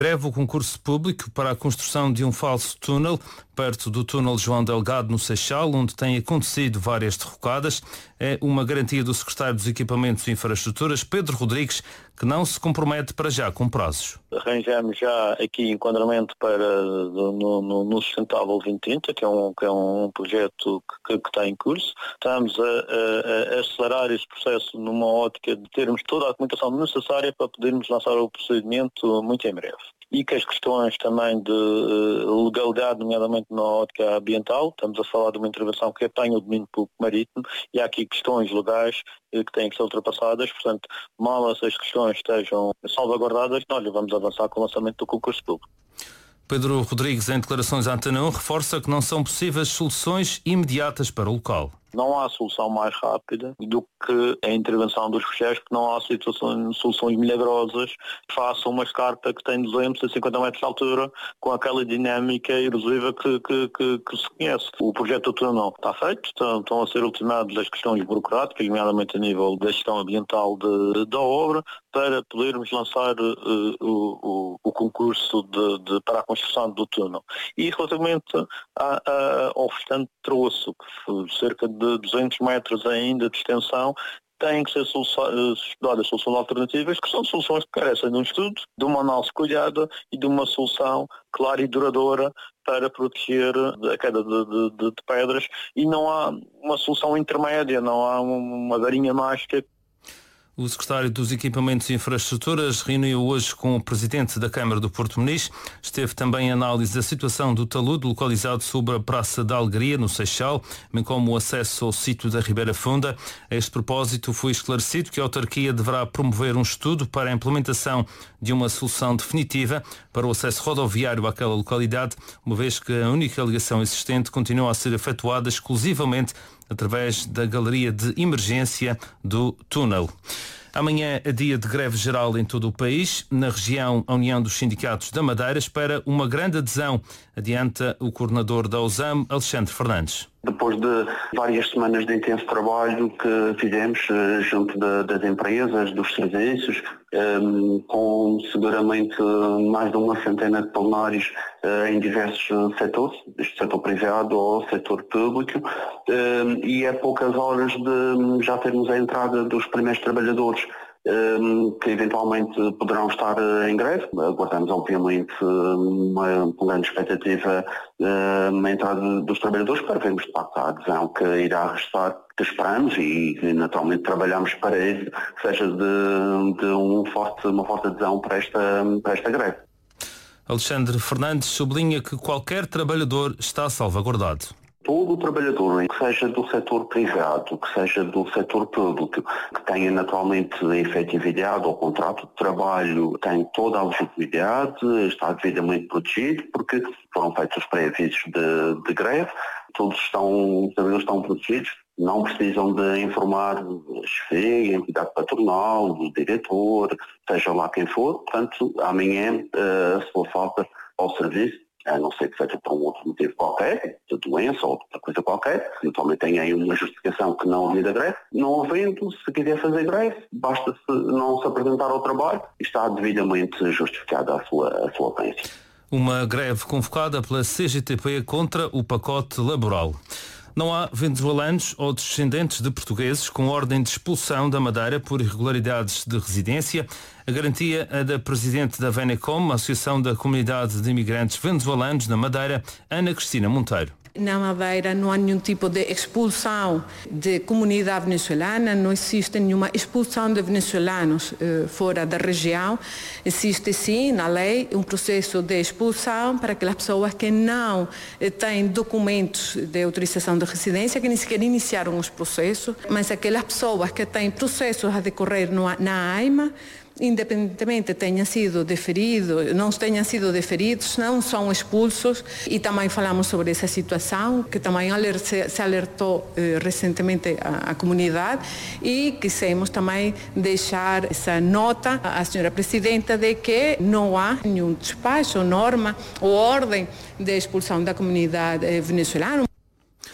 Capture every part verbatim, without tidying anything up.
Breve o concurso público para a construção de um falso túnel perto do túnel João Delgado, no Seixal, onde têm acontecido várias derrocadas. É uma garantia do secretário dos Equipamentos e Infraestruturas, Pedro Rodrigues, que não se compromete para já com prazos. Arranjamos já aqui enquadramento para no, no, no Sustentável vinte trinta, que é um, que é um projeto que, que está em curso. Estamos a, a, a acelerar esse processo numa ótica de termos toda a documentação necessária para podermos lançar o procedimento muito em breve. E que as questões também de uh, legalidade, nomeadamente na ótica ambiental, estamos a falar de uma intervenção que tem o domínio público marítimo e há aqui questões legais uh, que têm que ser ultrapassadas, portanto, mal essas questões estejam salvaguardadas, nós vamos avançar com o lançamento do concurso público. Pedro Rodrigues, em declarações à Antena um, reforça que não são possíveis soluções imediatas para o local. Não há solução mais rápida do que a intervenção dos fecheiros, porque não há situações, soluções milagrosas que façam uma escarpa que tem duzentos a cinquenta metros de altura com aquela dinâmica erosiva que, que, que, que se conhece. O projeto do túnel está feito, estão, estão a ser ultimadas as questões burocráticas, nomeadamente a nível da gestão ambiental de, da obra, para podermos lançar uh, o, o, o concurso de, de, para a construção do túnel. E relativamente a, a, ao restante troço, que foi cerca de de duzentos metros ainda de extensão, têm que ser estudadas soluções alternativas, que são soluções que carecem de um estudo, de uma análise cuidada e de uma solução clara e duradoura para proteger a queda de, de, de, de pedras, e não há uma solução intermédia, não há uma varinha mágica. O secretário dos Equipamentos e Infraestruturas reuniu hoje com o presidente da Câmara do Porto Muniz. Esteve também a análise da situação do talude localizado sobre a Praça da Alegria, no Seixal, bem como o acesso ao sítio da Ribeira Funda. A este propósito, foi esclarecido que a autarquia deverá promover um estudo para a implementação de uma solução definitiva para o acesso rodoviário àquela localidade, uma vez que a única ligação existente continua a ser efetuada exclusivamente através da galeria de emergência do túnel. Amanhã é dia de greve geral em todo o país. Na região, a União dos Sindicatos da Madeira espera uma grande adesão, adianta o coordenador da OSAM, Alexandre Fernandes. Depois de várias semanas de intenso trabalho que fizemos junto de, das empresas, dos serviços, um, com seguramente mais de uma centena de plenários uh, em diversos setores, desde setor privado ao setor público, um, e é poucas horas de já termos a entrada dos primeiros trabalhadores Um, que eventualmente poderão estar uh, em greve. Aguardamos, obviamente, uma, uma grande expectativa uh, na entrada dos trabalhadores para vermos, de facto, a adesão que irá restar, que esperamos e, naturalmente, trabalhamos para isso, que seja de, de um forte, uma forte adesão para esta, para esta greve. Alexandre Fernandes sublinha que qualquer trabalhador está salvaguardado. Todo o trabalhador, que seja do setor privado, que seja do setor público, que tenha naturalmente a efetividade ou contrato de trabalho, tem toda a legitimidade, está devidamente protegido, porque foram feitos os pré-avisos de, de greve, todos estão, os trabalhadores estão protegidos, não precisam de informar a chefia, a entidade patronal, o diretor, seja lá quem for. Portanto, amanhã a sua falta ao serviço, a não ser que seja por um outro motivo qualquer, de doença ou outra coisa qualquer, eventualmente tem aí uma justificação que não havia da greve. Não havendo, se quiser fazer greve, basta -se não se apresentar ao trabalho e está devidamente justificada a sua, a sua ausência. Uma greve convocada pela C G T P contra o pacote laboral. Não há venezuelanos ou descendentes de portugueses com ordem de expulsão da Madeira por irregularidades de residência. A garantia é da presidente da Venecom, a Associação da Comunidade de Imigrantes Venezuelanos na Madeira, Ana Cristina Monteiro. Na Madeira não há nenhum tipo de expulsão de comunidade venezuelana, não existe nenhuma expulsão de venezuelanos eh, fora da região. Existe sim, na lei, um processo de expulsão para aquelas pessoas que não eh, têm documentos de autorização de residência, que nem sequer iniciaram os processos, mas aquelas pessoas que têm processos a decorrer no, na AIMA, independentemente tenham sido deferidos, não tenham sido deferidos, não são expulsos. E também falamos sobre essa situação, que também se alertou eh, recentemente a, a comunidade, e quisemos também deixar essa nota à senhora Presidenta de que não há nenhum despacho, norma ou ordem de expulsão da comunidade venezuelana.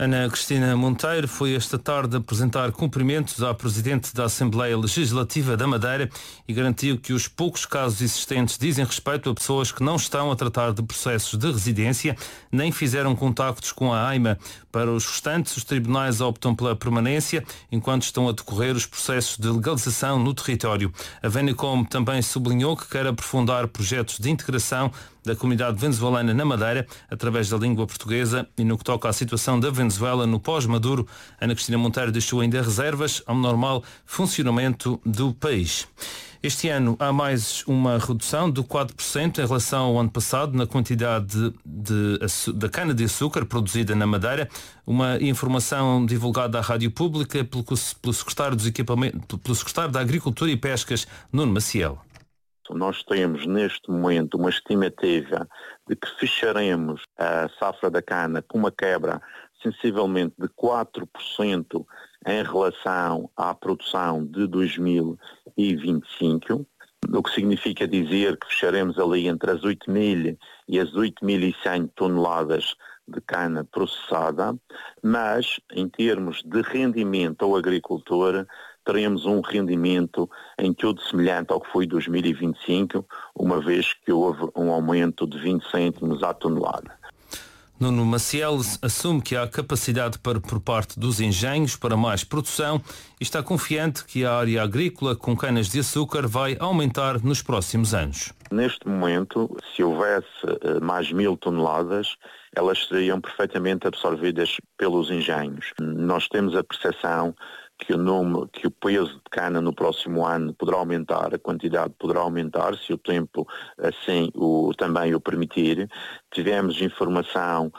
Ana Cristina Monteiro foi esta tarde apresentar cumprimentos à Presidente da Assembleia Legislativa da Madeira e garantiu que os poucos casos existentes dizem respeito a pessoas que não estão a tratar de processos de residência nem fizeram contactos com a AIMA. Para os restantes, os tribunais optam pela permanência enquanto estão a decorrer os processos de legalização no território. A Venecom também sublinhou que quer aprofundar projetos de integração da comunidade venezuelana na Madeira através da língua portuguesa e no que toca à situação da Venezuela no pós-Maduro, Ana Cristina Monteiro deixou ainda reservas ao normal funcionamento do país. Este ano há mais uma redução de quatro por cento em relação ao ano passado na quantidade de, de, da cana-de-açúcar produzida na Madeira. Uma informação divulgada à Rádio Pública pelo, pelo, secretário dos equipamentos, pelo secretário da Agricultura e Pescas, Nuno Maciel. Nós temos neste momento uma estimativa de que fecharemos a safra da cana com uma quebra sensivelmente de quatro por cento em relação à produção de dois mil e vinte e cinco, o que significa dizer que fecharemos ali entre as oito mil e as oito mil e cem toneladas de cana processada, mas em termos de rendimento ao agricultor, teremos um rendimento em tudo semelhante ao que foi dois mil e vinte e cinco, uma vez que houve um aumento de vinte cêntimos à tonelada. Nuno Maciel assume que há capacidade para, por parte dos engenhos para mais produção e está confiante que a área agrícola com canas de açúcar vai aumentar nos próximos anos. Neste momento, se houvesse mais mil toneladas, elas seriam perfeitamente absorvidas pelos engenhos. Nós temos a percepção que o, número, que o peso de cana no próximo ano poderá aumentar, a quantidade poderá aumentar, se o tempo assim o, também o permitir. Tivemos informação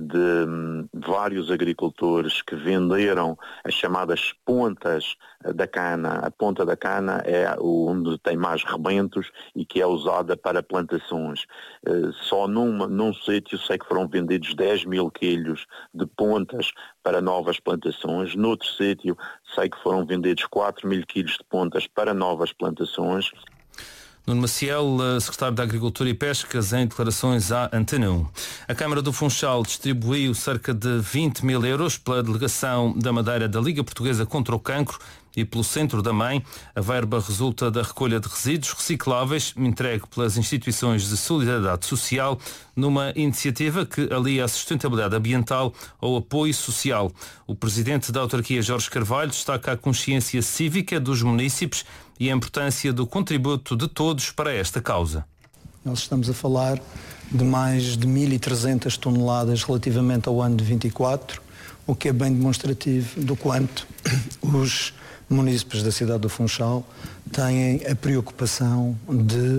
de vários agricultores que venderam as chamadas pontas da cana. A ponta da cana é onde tem mais rebentos e que é usada para plantações. Só numa, num sítio sei que foram vendidos dez mil quilos de pontas para novas plantações. Noutro sítio sei que foram vendidos quatro mil quilos de pontas para novas plantações. Nuno Maciel, secretário da Agricultura e Pescas, em declarações à Antena um. A Câmara do Funchal distribuiu cerca de vinte mil euros pela delegação da Madeira da Liga Portuguesa contra o Cancro e pelo Centro da Mãe. A verba resulta da recolha de resíduos recicláveis entregue pelas instituições de solidariedade social numa iniciativa que alia a sustentabilidade ambiental ao apoio social. O presidente da autarquia, Jorge Carvalho, destaca a consciência cívica dos munícipes e a importância do contributo de todos para esta causa. Nós estamos a falar de mais de mil e trezentas toneladas relativamente ao ano de vinte e quatro, o que é bem demonstrativo do quanto os munícipes da cidade do Funchal têm a preocupação de uh,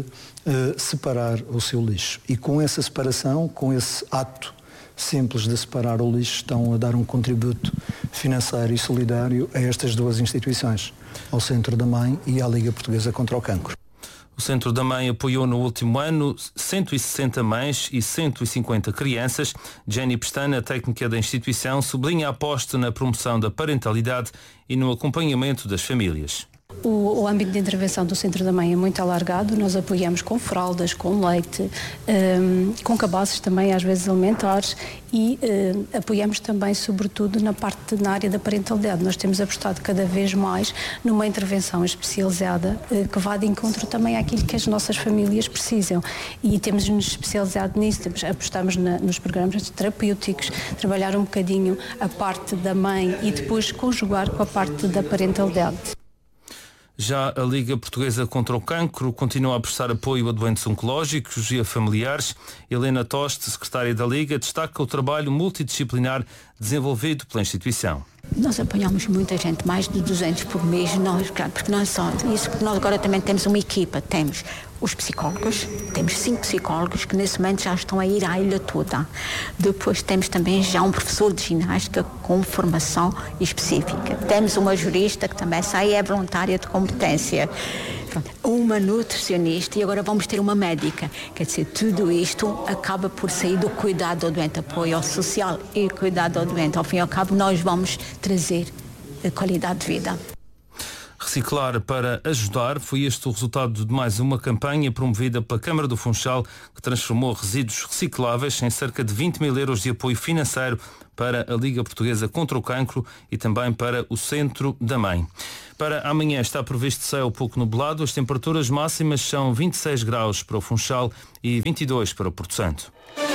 separar o seu lixo. E com essa separação, com esse ato simples de separar o lixo, estão a dar um contributo financeiro e solidário a estas duas instituições, ao Centro da Mãe e à Liga Portuguesa contra o Cancro. O Centro da Mãe apoiou no último ano cento e sessenta mães e cento e cinquenta crianças. Jenny Pestana, técnica da instituição, sublinha a aposta na promoção da parentalidade e no acompanhamento das famílias. O, o âmbito de intervenção do Centro da Mãe é muito alargado. Nós apoiamos com fraldas, com leite, um, com cabazes também, às vezes alimentares, e um, apoiamos também, sobretudo, na parte na área da parentalidade. Nós temos apostado cada vez mais numa intervenção especializada uh, que vá de encontro também àquilo que as nossas famílias precisam. E temos-nos especializado nisso, temos, apostamos na, nos programas terapêuticos, trabalhar um bocadinho a parte da mãe e depois conjugar com a parte da parentalidade. Já a Liga Portuguesa contra o Cancro continua a prestar apoio a doentes oncológicos e a familiares. Helena Toste, secretária da Liga, destaca o trabalho multidisciplinar desenvolvido pela instituição. Nós apoiamos muita gente, mais de duzentos por mês, nós, claro, porque nós só isso, nós agora também temos uma equipa, temos os psicólogos, temos cinco psicólogos que nesse momento já estão a ir à ilha toda. Depois temos também já um professor de ginástica com formação específica. Temos uma jurista que também sai e é voluntária de competência. Uma nutricionista e agora vamos ter uma médica. Quer dizer, tudo isto acaba por sair do cuidado ao doente, apoio ao social e cuidado ao doente. Ao fim e ao cabo, nós vamos trazer a qualidade de vida. Reciclar para ajudar foi este o resultado de mais uma campanha promovida pela Câmara do Funchal, que transformou resíduos recicláveis em cerca de vinte mil euros de apoio financeiro para a Liga Portuguesa contra o Cancro e também para o Centro da Mãe. Para amanhã está previsto céu pouco nublado. As temperaturas máximas são vinte e seis graus para o Funchal e vinte e dois para o Porto Santo.